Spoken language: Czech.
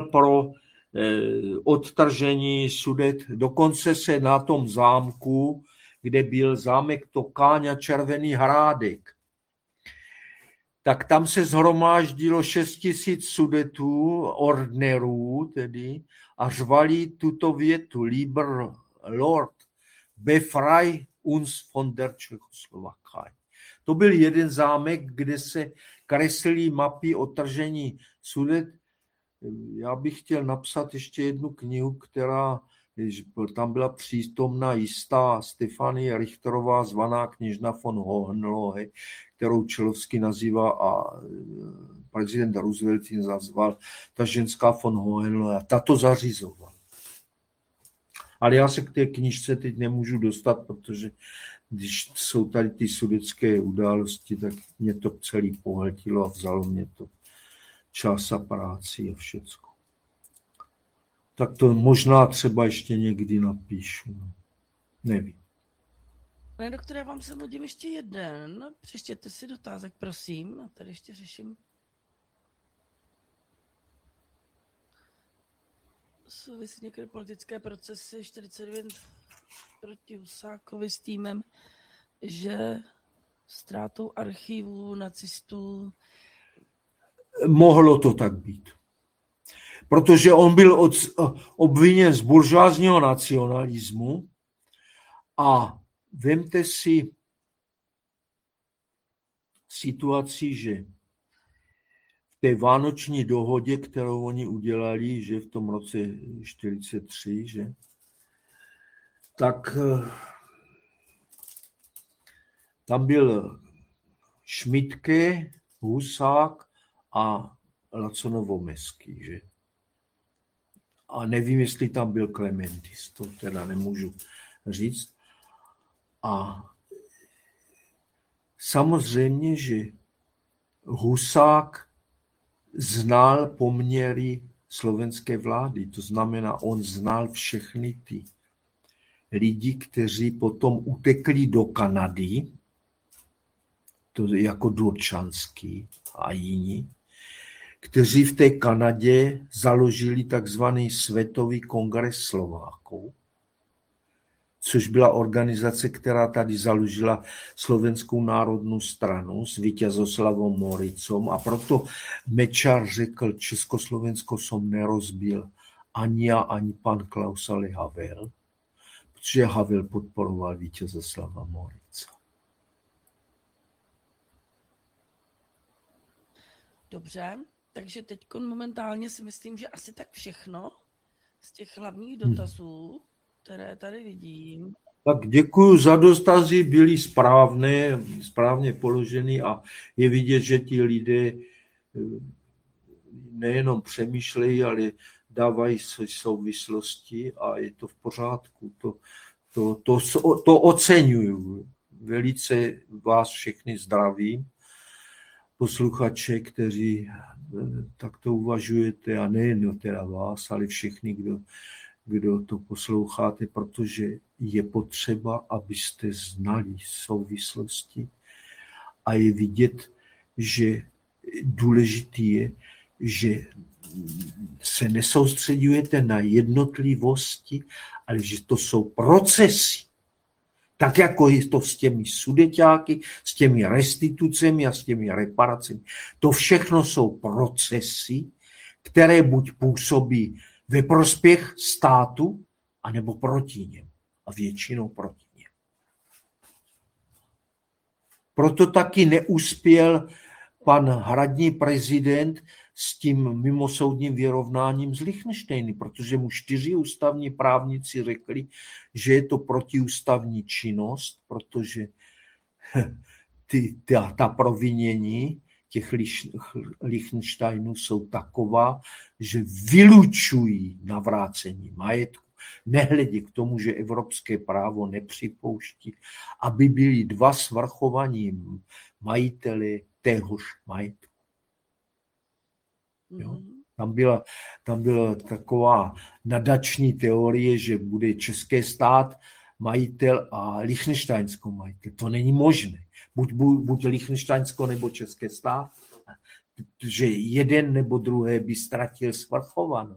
pro odtržení Sudet. Dokonce se na tom zámku, kde byl zámek Tokáň a Červený Hrádek, tak tam se zhromáždilo 6 000 Sudetů, ordnerů tedy, a řvali tuto větu: Lieber Lord, befrei uns von der Čechoslovakai. To byl jeden zámek, kde se kreslí mapy o tržení Sudet. Já bych chtěl napsat ještě jednu knihu, která tam byla přítomna jistá Stefanie Richterová, zvaná kněžna von Hohenlohe, kterou Čelovský nazývá a prezident Roosevelt ji nazval ta ženská von Hohenlohe, a ta to zařizovala. Ale já se k té knížce teď nemůžu dostat, protože když jsou tady ty sudetské události, tak mě to celý pohltilo a vzalo mě to čas a práci a všecko. Tak to možná třeba ještě někdy napíšu. Nevím. Pane doktore, já vám se hodím ještě jeden. Přečtěte si dotázek, prosím. A tady ještě řeším. Souvisí některé politické procesy 49 proti Husákovi s týmem, že ztrátou archivů nacistů. Mohlo to tak být. Protože on byl obviněn z buržoázního nacionalismu a vemte si situaci, že v té vánoční dohodě, kterou oni udělali, že v tom roce 1943, že, tak tam byl Šmitke, Husák a Laco-Novomeský, že? A nevím, jestli tam byl Klementis, to teda nemůžu říct. A samozřejmě, že Husák znal poměry slovenské vlády, to znamená, on znal všechny ty lidi, kteří potom utekli do Kanady, to jako Durčanský a jiní, kteří v té Kanadě založili takzvaný Světový kongres Slováků, což byla organizace, která tady založila Slovenskou národnou stranu s Vítězoslavom Moricom, a proto Mečiar řekl, Československo som nerozbil ani já, ani pan Klaus, ale Havel, protože Havel podporoval Vítězoslava Morica. Dobře, takže teď momentálně si myslím, že asi tak všechno z těch hlavních dotazů, které tady vidím. Tak děkuji za dotazy, byly správně položeny a je vidět, že ti lidé nejenom přemýšlejí, ale dávají souvislosti a je to v pořádku. To oceňuju. Velice vás všechny zdravím, posluchače, kteří takto uvažujete, a nejen teda vás, ale všechny, kdo to posloucháte, protože je potřeba, abyste znali souvislosti a je vidět, že důležitý je, že se nesoustředujete na jednotlivosti, ale že to jsou procesy. Tak jako je to s těmi sudeťáky, s těmi restitucemi a s těmi reparacemi. To všechno jsou procesy, které buď působí ve prospěch státu, anebo proti něm. A většinou proti něm. Proto taky neuspěl pan hradní prezident s tím mimosoudním vyrovnáním z Lichtensteiny, protože mu 4 ústavní právníci řekli, že je to protiústavní činnost, protože ta provinění těch Lichtensteinů jsou taková, že vylučují navrácení majetku, nehledě k tomu, že evropské právo nepřipouští, aby byli 2 svrchovaní majiteli téhož majetku. Jo? Tam byla taková nadační teorie, že bude český stát majitel a Lichtensteinsko majitel. To není možné. Buď Lichtensteinsko nebo český stát, že jeden nebo druhé by ztratil svrchovanost.